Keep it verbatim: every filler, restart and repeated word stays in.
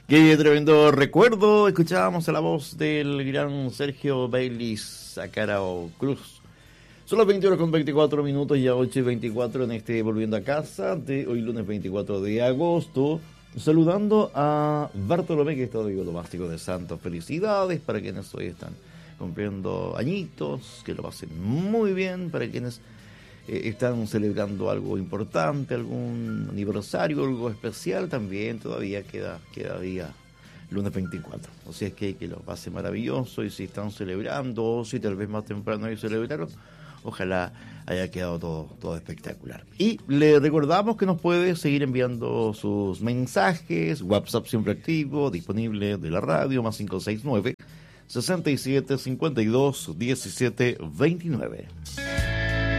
Qué tremendo recuerdo. Escuchábamos a la voz del gran Sergio Bailey Sacarao Cruz. Son las veinte horas con veinticuatro minutos, ya ocho y veinticuatro en este Volviendo a Casa de hoy lunes veinticuatro de agosto. Saludando a Bartolomé, que está de Domástico de Santos. Felicidades para quienes hoy están cumpliendo añitos, que lo pasen muy bien, para quienes eh, están celebrando algo importante, algún aniversario, algo especial, también todavía queda, queda día lunes veinticuatro. O sea, es que, que lo pase maravilloso, y si están celebrando, o si tal vez más temprano hay celebraron, ojalá haya quedado todo, todo espectacular. Y le recordamos que nos puede seguir enviando sus mensajes, WhatsApp siempre activo, disponible de la radio, más cinco seis nueve, sesenta y siete, cincuenta y dos, diecisiete, veintinueve.